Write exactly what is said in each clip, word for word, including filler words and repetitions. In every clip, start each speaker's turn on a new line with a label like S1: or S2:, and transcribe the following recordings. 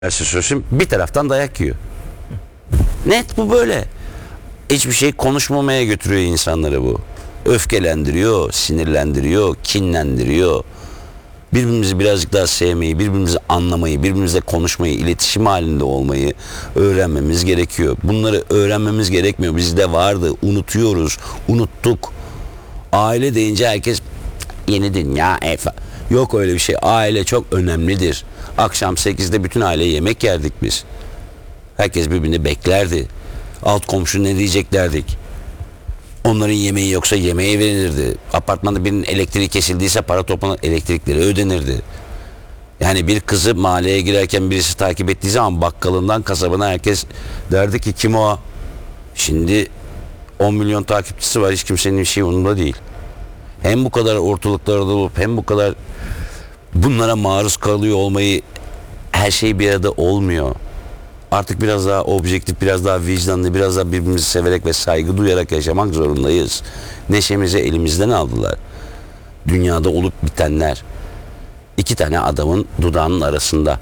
S1: Söyleyeyim, bir taraftan dayak yiyor. Net bu böyle. Hiçbir şey konuşmamaya götürüyor insanları bu. Öfkelendiriyor, sinirlendiriyor, kinlendiriyor. Birbirimizi birazcık daha sevmeyi, birbirimizi anlamayı, birbirimizle konuşmayı, iletişim halinde olmayı öğrenmemiz gerekiyor. Bunları öğrenmemiz gerekmiyor. Bizde vardı, unutuyoruz, unuttuk. Aile deyince herkes yeni dünya efa. Yok öyle bir şey. Aile çok önemlidir. Akşam sekizde bütün aile yemek yerdik biz. Herkes birbirini beklerdi. Alt komşu ne diyeceklerdik. Onların yemeği yoksa yemeği verilirdi. Apartmanda birinin elektriği kesildiyse para toplanıp elektrikleri ödenirdi. Yani bir kızı mahalleye girerken birisi takip ettiği zaman bakkalından kasabına herkes derdi ki kim o? Şimdi on milyon takipçisi var, hiç kimsenin bir şey umurunda değil. Hem bu kadar ortalıklarda olup hem bu kadar bunlara maruz kalıyor olmayı, her şey bir arada olmuyor. Artık biraz daha objektif, biraz daha vicdanlı, biraz daha birbirimizi severek ve saygı duyarak yaşamak zorundayız. Neşemizi elimizden aldılar. Dünyada olup bitenler iki tane adamın dudağının arasında.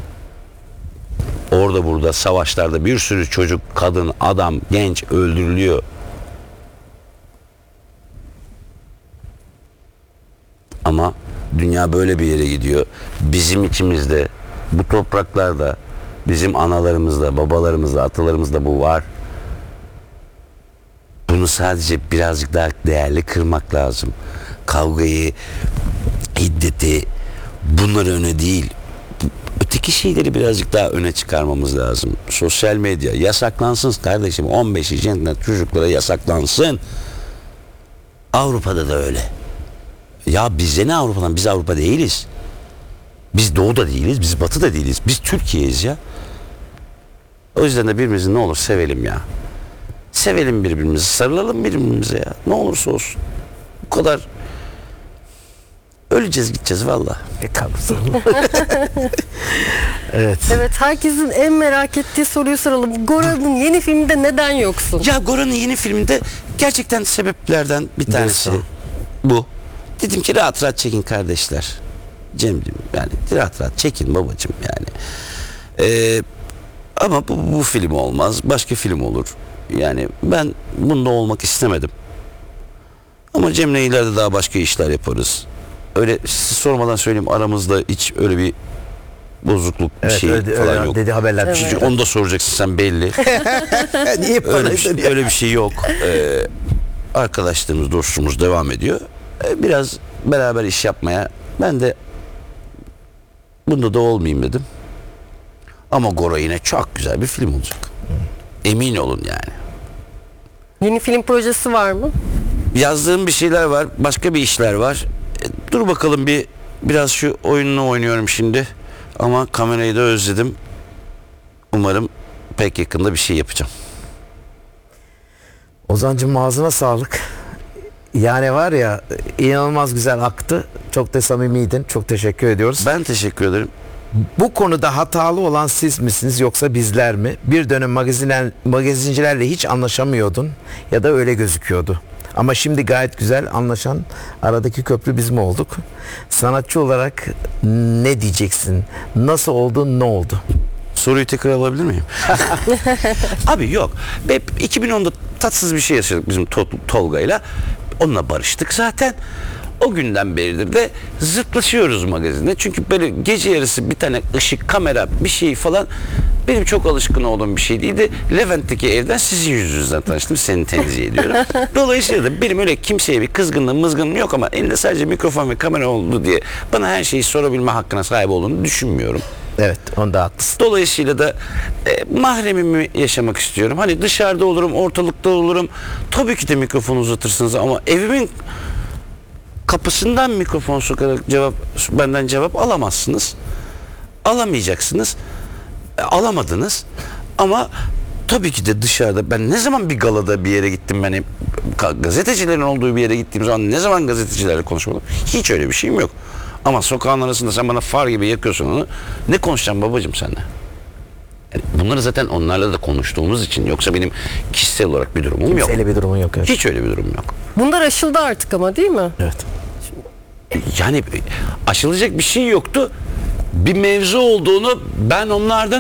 S1: Orada burada savaşlarda bir sürü çocuk, kadın, adam, genç öldürülüyor. Ama dünya böyle bir yere gidiyor. Bizim içimizde, bu topraklarda, bizim analarımızda, babalarımızda, atalarımızda bu var. Bunu sadece birazcık daha değerli kırmak lazım. Kavgayı, hiddeti, bunları öne değil, öteki şeyleri birazcık daha öne çıkarmamız lazım. Sosyal medya yasaklansın kardeşim. on beş yaşında çocuklara yasaklansın. Avrupa'da da öyle. Ya bize ne Avrupa'dan? Biz Avrupa değiliz. Biz Doğu'da değiliz, biz Batı'da değiliz. Biz Türkiye'yiz ya. O yüzden de birbirimizi ne olur sevelim ya. Sevelim birbirimizi, sarılalım birbirimize ya. Ne olursa olsun. Bu kadar öleceğiz, gideceğiz valla.
S2: E tabii. Evet.
S3: Evet, herkesin en merak ettiği soruyu soralım. Gora'nın yeni filminde neden yoksun?
S1: Ya Gora'nın yeni filminde gerçekten sebeplerden bir tanesi
S2: Nasıl?
S1: bu. Dedim ki rahat rahat çekin kardeşler. Cem'ciğim yani rahat rahat çekin babacığım yani. Ee, ama bu, bu film olmaz. Başka film olur. Yani ben bunda olmak istemedim. Ama Cem'le ileride daha başka işler yaparız. Öyle siz sormadan söyleyeyim, aramızda hiç öyle bir bozukluk bir
S2: Evet,
S1: şey
S2: öyle,
S1: falan
S2: öyle
S1: yok.
S2: dedi haberler.
S3: Evet.
S1: Çünkü onu da soracaksın sen belli.
S2: Niye
S1: öyle, bir şey, öyle bir şey yok. Ee, arkadaşlığımız, dostluğumuz devam ediyor. Ee, biraz beraber iş yapmaya ben de bunda da olmayayım dedim. Ama Gora yine çok güzel bir film olacak. Emin olun yani.
S3: Yeni film projesi var mı?
S1: Yazdığım bir şeyler var, başka bir işler var. E, dur bakalım bir biraz şu oyununu oynuyorum şimdi. Ama kamerayı da özledim. Umarım pek yakında bir şey yapacağım.
S2: Ozancığım ağzına sağlık. Yani var ya, inanılmaz güzel aktı. Çok da samimiydin. Çok teşekkür ediyoruz.
S1: Ben teşekkür ederim.
S2: Bu konuda hatalı olan siz misiniz yoksa bizler mi? Bir dönem magazinler, magazincilerle hiç anlaşamıyordun ya da öyle gözüküyordu. Ama şimdi gayet güzel anlaşan aradaki köprü biz mi olduk? Sanatçı olarak ne diyeceksin? Nasıl oldu, ne oldu?
S1: Soruyu tekrar alabilir miyim? Abi yok. Hep iki bin onda tatsız bir şey yaşadık bizim Tol- Tolga'yla. Onunla barıştık zaten. O günden beridir de zıtlaşıyoruz magazinde. Çünkü böyle gece yarısı bir tane ışık, kamera, bir şey falan benim çok alışkın olduğum bir şey değildi. Levent'teki evden sizin yüzünüzden tanıştım. Seni tenzih ediyorum. Dolayısıyla da benim öyle kimseye bir kızgınlığım, mızgınlığım yok ama elinde sadece mikrofon ve kamera oldu diye bana her şeyi sorabilme hakkına sahip olduğunu düşünmüyorum.
S2: Evet, onda haklısın.
S1: Dolayısıyla da e, mahremimi yaşamak istiyorum. Hani dışarıda olurum, ortalıkta olurum. Tabii ki de mikrofonu uzatırsınız ama evimin kapısından mikrofon sokarak cevap, benden cevap alamazsınız. Alamayacaksınız. E, alamadınız. Ama tabii ki de dışarıda ben ne zaman bir galada bir yere gittim, ben hep gazetecilerin olduğu bir yere gittiğim zaman ne zaman gazetecilerle konuşmadım. Hiç öyle bir şeyim yok. Ama sokağın arasında sen bana far gibi yakıyorsun onu. Ne konuşacağım babacığım seninle? Yani bunları zaten onlarla da konuştuğumuz için, yoksa benim kişisel olarak bir durumum yok.
S2: Öyle bir durumun yok. Evet.
S1: Hiç öyle bir durum yok.
S3: Bunlar aşıldı artık ama değil mi?
S2: Evet.
S1: Yani aşılacak bir şey yoktu. bir mevzu olduğunu ben onlardan